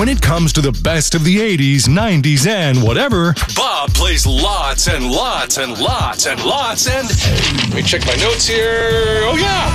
When it comes to the best of the 80s, 90s, and whatever, Bob plays lots and lots and lots and lots and... Let me check my notes here. Oh, yeah!